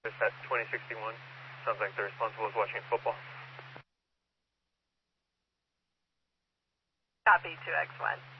At 2061, sounds like the responsible is watching football. Copy 2X1.